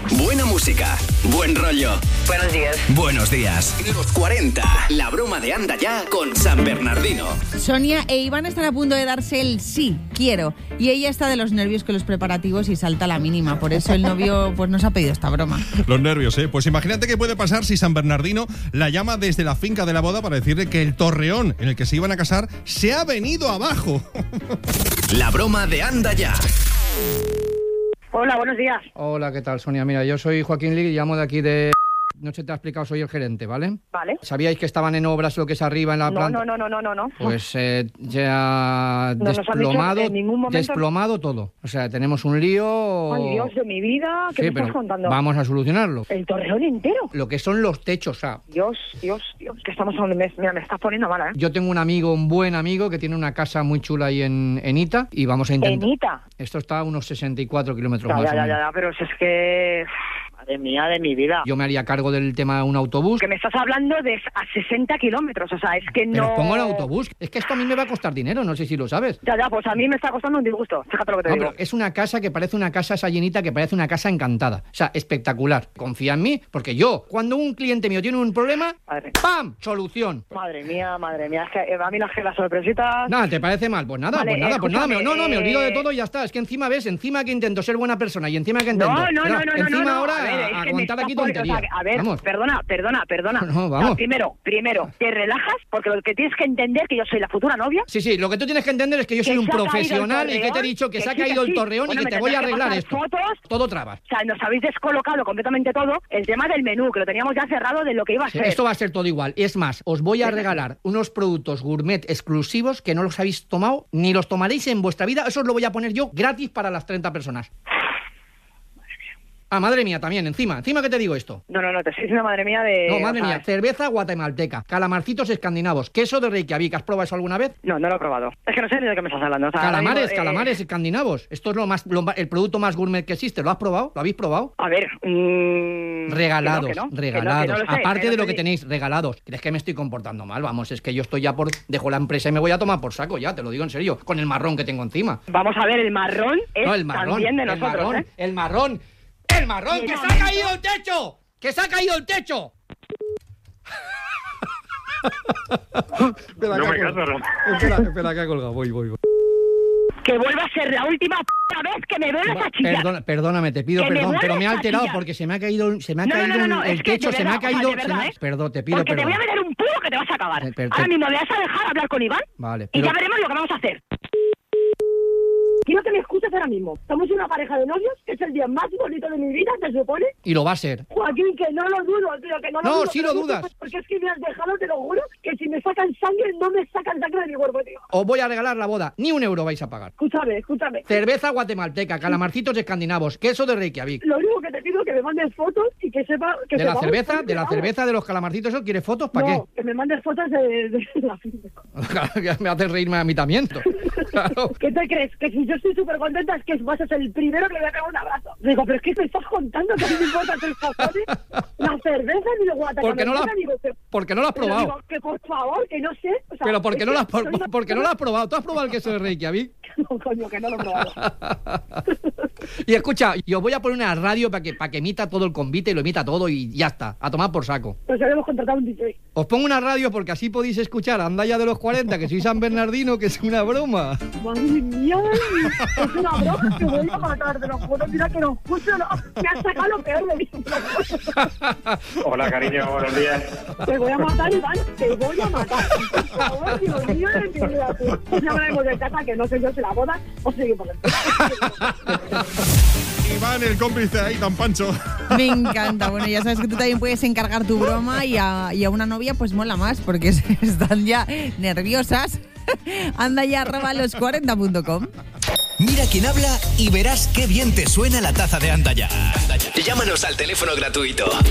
Buena música, buen rollo. Buenos días. Buenos días. Los 40. La broma de Anda Ya con San Bernardino. Sonia e Iván están a punto de darse el sí, quiero. Y ella está de los nervios con los preparativos y salta a la mínima. Por eso el novio pues nos ha pedido esta broma. Los nervios, ¿eh? Pues imagínate qué puede pasar si San Bernardino la llama desde la finca de la boda para decirle que el torreón en el que se iban a casar se ha venido abajo. La broma de Anda Ya. Hola, buenos días. Hola, ¿qué tal, Sonia? Mira, yo soy Joaquín Lig y llamo de aquí de... No se te ha explicado, soy el gerente, ¿vale? Vale. ¿Sabíais que estaban en obras lo que es arriba en la planta? No. Pues ya No nos han dicho en ningún momento... desplomado todo. O sea, tenemos un lío... Ay, Dios de mi vida, ¿qué Sí, me estás pero contando? vamos a solucionarlo. ¿El torreón entero? Lo que son los techos, o sea... Dios, que estamos hablando... Mira, me estás poniendo mala, ¿eh? Yo tengo un buen amigo, que tiene una casa muy chula ahí en Ita y vamos a intentar... ¿En Ita? Esto está a unos 64 kilómetros más o menos. Ya, pero si es que... Madre mía de mi vida. Yo me haría cargo del tema de un autobús. Que me estás hablando de a 60 kilómetros, o sea, es que no... Pero pongo el autobús. Es que esto a mí me va a costar dinero, no sé si lo sabes. Ya, pues a mí me está costando un disgusto, fíjate lo que te No, digo. pero es una casa que parece una casa esa llenita, que parece una casa encantada. O sea, espectacular. Confía en mí, porque yo, cuando un cliente mío tiene un problema, ¡pam! Solución. Madre mía, es que a mí las sorpresitas... Nada, ¿te parece mal? Pues nada, Vale, me olvido de todo y ya está. Es que encima encima que intento ser buena persona y encima que intento... Encima ahora a aguantar aquí tonterías. A ver, vamos. perdona. No, vamos. O sea, primero, te relajas, porque lo que tienes que entender que yo soy la futura novia. Sí, lo que tú tienes que entender es que yo soy un profesional y que te he dicho que se ha caído el torreón y que te voy a arreglar esto. Todo trabas. O sea, nos habéis descolocado completamente todo. El tema del menú, que lo teníamos ya cerrado de lo que iba a ser. Esto va a ser todo igual. Es más, os voy a regalar unos productos gourmet exclusivos que no los habéis tomado ni los tomaréis en vuestra vida. Eso os lo voy a poner yo gratis para las 30 personas. Ah, madre mía, también, encima que te digo esto. No, te estoy diciendo madre mía de... No, madre mía, cerveza guatemalteca, calamarcitos escandinavos, queso de Reykjavik. ¿Has probado eso alguna vez? No lo he probado. Es que no sé ni de qué me estás hablando. O sea, calamares escandinavos. Esto es el producto más gourmet que existe. ¿Lo has probado? ¿Lo habéis probado? A ver... regalados. Que no lo sé, aparte de lo que tenéis, regalados. ¿Crees que me estoy comportando mal? Vamos, es que yo estoy ya dejo la empresa y me voy a tomar por saco ya, te lo digo en serio, con el marrón que tengo encima. Vamos a ver, el marrón es también de nosotros, El marrón, que se ha caído el techo. ¡Que se ha caído el techo! Espera, que ha colgado. Voy. Que vuelva a ser la última vez que me vuelvas a chillar. Perdóname, te pido perdón, pero me ha alterado porque se me ha caído el techo, se me ha caído... Perdón, te pido porque perdón. Porque te voy a meter un puro que te vas a acabar. Ahora mismo me vas a dejar hablar con Iván. Vale. Y ya veremos lo que vamos a hacer. Quiero que me escuches ahora mismo. Estamos una pareja de novios, que es el día más bonito de mi vida, se supone. Y lo va a ser. Joaquín, que no lo dudo, tío, que no lo dudo. No, sí lo dudas. Porque es que me has dejado, te lo juro, que si me sacan sangre, no me sacan sangre de mi cuerpo, tío. Os voy a regalar la boda. Ni €1 vais a pagar. Escúchame. Cerveza guatemalteca, calamarcitos escandinavos, queso de Reykjavik. Lo único que te pido es que me mandes fotos y que sepa... Que ¿De la cerveza, de los calamarcitos? ¿Eso quieres fotos? ¿Para qué? No, que me mandes fotos de la finca. Me haces reírme a mí también. Claro. ¿Qué te crees? Que si yo estoy súper contenta es que vas a ser el primero que le voy a pegar un abrazo. Digo, pero es que me estás contando que a mí me importa el cojones, la cerveza ni el guatacameteca. Porque no lo has probado. Digo, que por favor, que no sé. O sea, pero ¿por qué no lo has probado? ¿Tú has probado el queso de Reykjavik? No, coño, que no lo he probado. Y escucha, yo voy a poner una radio para que emita todo el convite y lo emita todo y ya está, a tomar por saco. Pues habíamos contratado un DJ. Os pongo una radio porque así podéis escuchar Anda Ya de los 40, que soy San Bernardino, que es una broma. Madre mía, es una broma que voy a matar, te lo juro, mira que no escucho, no, me has sacado lo peor de mí. Hola, cariño, buenos días. Te voy a matar, Iván, te voy a matar. Por favor, Dios mío, de mi vida, tú. Ya hablaremos de casa, que no sé yo si la boda o sigue por el... Iván, el cómplice ahí tan pancho. Me encanta. Bueno, ya sabes que tú también puedes encargar tu broma y a una novia pues mola más porque están ya nerviosas. Anda ya @los40.com. Mira quién habla y verás qué bien te suena la taza de Anda Ya. Llámanos al teléfono gratuito